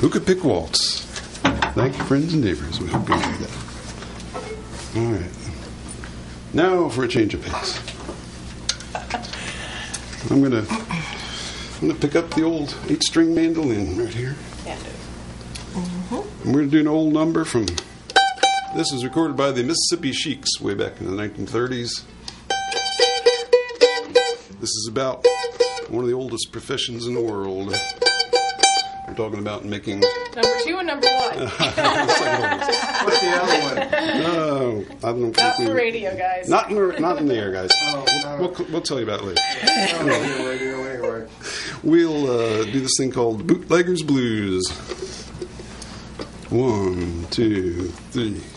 Hookah Pick Waltz. Thank you, friends and neighbors. We hope you enjoy that. All right. Now for a change of pace. I'm gonna pick up the old 8-string mandolin right here. And we're gonna do an old number from. This was recorded by the Mississippi Sheiks way back in the 1930s. This is about one of the oldest professions in the world. We're talking about making... Number 2 and number 1. What's the other one? No, I don't think Not for radio, guys. Not in the air, guys. Oh, We'll tell you about it later. anyway. We'll do this thing called Bootlegger's Blues. 1, 2, 3...